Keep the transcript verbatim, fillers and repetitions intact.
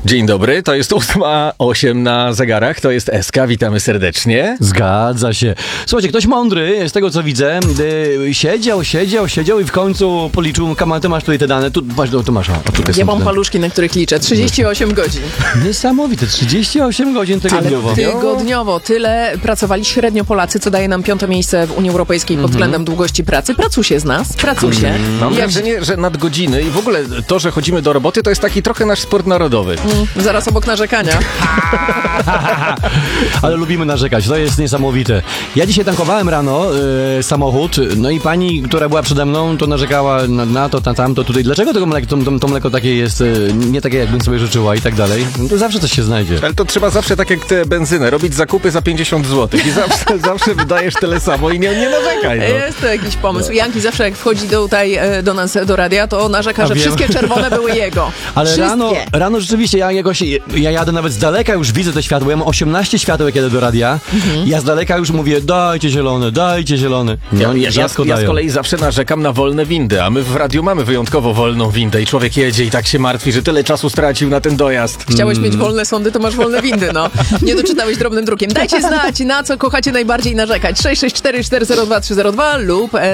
Dzień dobry, to jest ósma osiem na zegarach, to jest S K, witamy serdecznie. Zgadza się. Słuchajcie, ktoś mądry, z tego co widzę, y, siedział, siedział, siedział i w końcu policzył, Kamal, ty masz tutaj te dane, tu, masz do Tomasza. O, tutaj Ja są mam te paluszki, na których liczę. trzydzieści osiem godzin. Niesamowite, trzydzieści osiem godzin tygodniowo. Ale tygodniowo. Tyle pracowali średnio Polacy, co daje nam piąte miejsce w Unii Europejskiej pod względem długości pracy. Pracusie z nas, pracusie. Mam Jak- wrażenie, że nadgodziny i w ogóle to, że chodzimy do roboty, to jest taki trochę nasz sport narodowy. Mm, Zaraz obok narzekania. Ale lubimy narzekać, to jest niesamowite. Ja dzisiaj tankowałem rano y, samochód, no i pani, która była przede mną, to narzekała na, na to, na tamto, tutaj. Dlaczego to mleko, to, to, to mleko takie jest, y, nie takie, jakbym sobie życzyła i tak dalej? No to zawsze coś się znajdzie. Ale to trzeba zawsze tak jak tę benzynę, robić zakupy za pięćdziesiąt złotych i zawsze, zawsze wydajesz tyle samo i nie, nie narzekaj. No. Jest to jakiś pomysł. Janki zawsze jak wchodzi do, tutaj e, do nas do radia, to narzeka, A że wiem. wszystkie czerwone były jego. Ale Wszystkie. rano, rano rzeczywiście, ja, jakoś, ja jadę nawet z daleka, już widzę te światło, ja mam osiemnaście świateł, jak jadę do radia, ja z daleka już mówię, dajcie zielone, dajcie zielone. No, Ja, ja, ja, rzadko ja z dają. kolei zawsze narzekam na wolne windy, a my w radiu mamy wyjątkowo wolną windę i człowiek jedzie i tak się martwi, że tyle czasu stracił na ten dojazd. Chciałeś mieć wolne sądy, to masz wolne windy, no. Nie doczytałeś drobnym drukiem. Dajcie znać, na co kochacie najbardziej narzekać. sześć sześć cztery cztery zero dwa trzy zero dwa lub